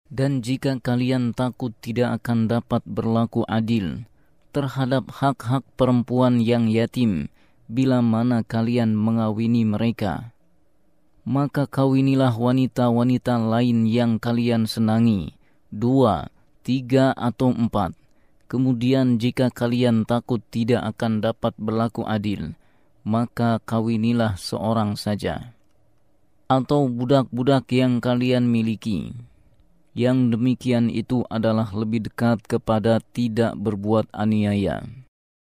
Dan jika kalian takut tidak akan dapat berlaku adil terhadap hak-hak perempuan yang yatim bila mana kalian mengawini mereka, maka kawinilah wanita-wanita lain yang kalian senangi, 2, 3 atau 4. Kemudian jika kalian takut tidak akan dapat berlaku adil, maka kawinilah seorang saja. Atau budak-budak yang kalian miliki. Yang demikian itu adalah lebih dekat kepada tidak berbuat aniaya.